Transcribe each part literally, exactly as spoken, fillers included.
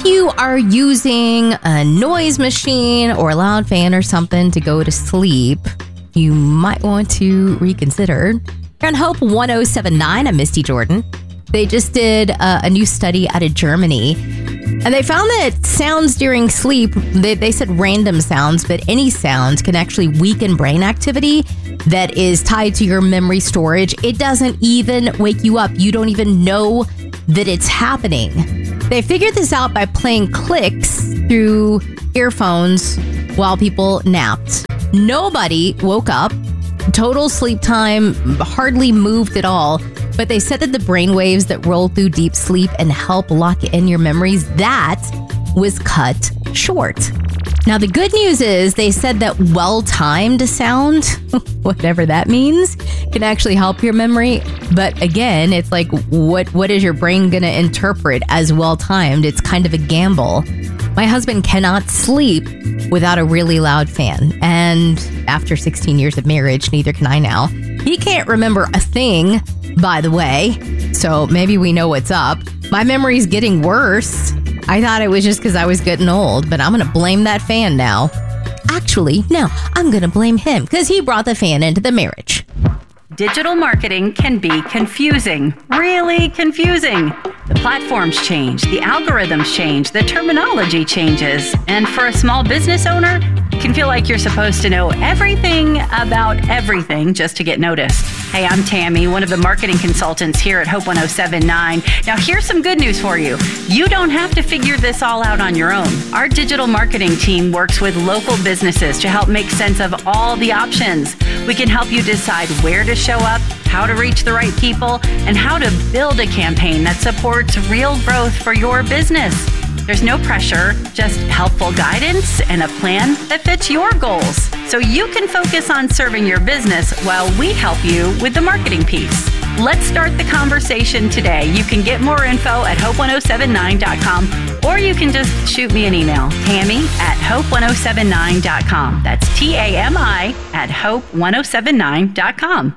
you are using a noise machine or a loud fan or something to go to sleep, you might want to reconsider. You're on Hope one oh seven point nine. I'm Misty Jordan. They just did a, a new study out of Germany, and they found that sounds during sleep, they, they said random sounds, but any sound can actually weaken brain activity that is tied to your memory storage. It doesn't even wake you up. You don't even know that it's happening. They figured this out by playing clicks through earphones while people napped. Nobody woke up. Total sleep time hardly moved at all. But they said that the brain waves that roll through deep sleep and help lock in your memories, that was cut short. Now, the good news is they said that well-timed sound, whatever that means, can actually help your memory. But again, it's like, what what is your brain going to interpret as well-timed? It's kind of a gamble. My husband cannot sleep without a really loud fan. And after sixteen years of marriage, neither can I now. He can't remember a thing, by the way. So maybe we know what's up. My memory's getting worse. I thought it was just because I was getting old, but I'm going to blame that fan now. Actually, no, I'm going to blame him because he brought the fan into the marriage. Digital marketing can be confusing, really confusing. The platforms change, the algorithms change, the terminology changes. And for a small business owner, it can feel like you're supposed to know everything about everything just to get noticed. Hey, I'm Tammy, one of the marketing consultants here at Hope one oh seven point nine. Now, here's some good news for you. You don't have to figure this all out on your own. Our digital marketing team works with local businesses to help make sense of all the options. We can help you decide where to show up, how to reach the right people, and how to build a campaign that supports real growth for your business. There's no pressure, just helpful guidance and a plan that fits your goals. So you can focus on serving your business while we help you with the marketing piece. Let's start the conversation today. You can get more info at hope one oh seven nine dot com, or you can just shoot me an email, Tammy at hope one oh seven nine dot com. That's T A M I at hope one oh seven nine dot com.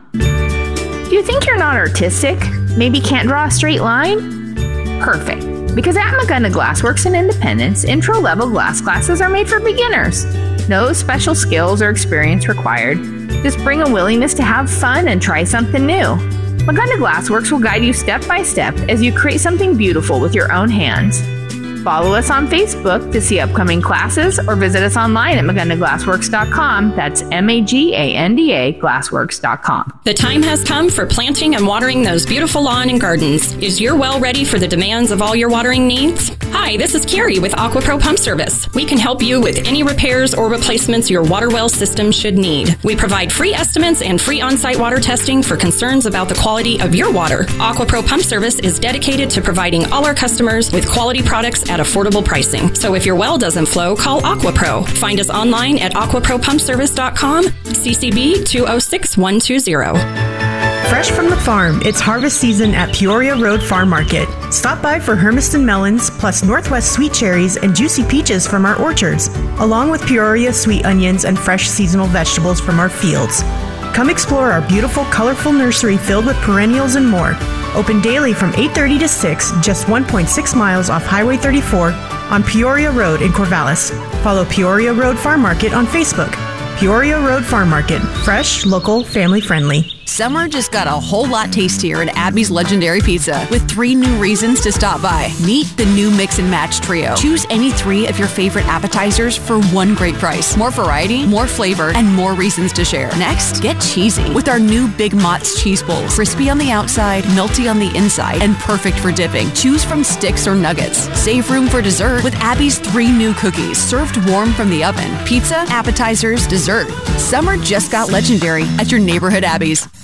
Do you think you're not artistic? Maybe can't draw a straight line? Perfect. Because at Magunda Glassworks in Independence, intro-level glass classes are made for beginners. No special skills or experience required. Just bring a willingness to have fun and try something new. Magunda Glassworks will guide you step by step as you create something beautiful with your own hands. Follow us on Facebook to see upcoming classes or visit us online at magunda glassworks dot com. That's M A G A N D A glassworks dot com. The time has come for planting and watering those beautiful lawn and gardens. Is your well ready for the demands of all your watering needs? Hi, this is Carrie with AquaPro Pump Service. We can help you with any repairs or replacements your water well system should need. We provide free estimates and free on-site water testing for concerns about the quality of your water. AquaPro Pump Service is dedicated to providing all our customers with quality products at affordable pricing. So if your well doesn't flow, call AquaPro. Find us online at aqua pro pump service dot com, C C B two oh six one two zero. Fresh from the farm, it's harvest season at Peoria Road Farm Market. Stop by for Hermiston melons, plus Northwest sweet cherries and juicy peaches from our orchards, along with Peoria sweet onions and fresh seasonal vegetables from our fields. Come explore our beautiful, colorful nursery filled with perennials and more. Open daily from eight thirty to six, just one point six miles off Highway thirty-four on Peoria Road in Corvallis. Follow Peoria Road Farm Market on Facebook. Peoria Road Farm Market. Fresh, local, family-friendly. Summer just got a whole lot tastier at Abby's Legendary Pizza with three new reasons to stop by. Meet the new Mix and Match Trio. Choose any three of your favorite appetizers for one great price. More variety, more flavor, and more reasons to share. Next, get cheesy with our new Big Mott's Cheese Bowls. Crispy on the outside, melty on the inside, and perfect for dipping. Choose from sticks or nuggets. Save room for dessert with Abby's three new cookies served warm from the oven. Pizza, appetizers, dessert. Summer just got legendary at your neighborhood Abby's.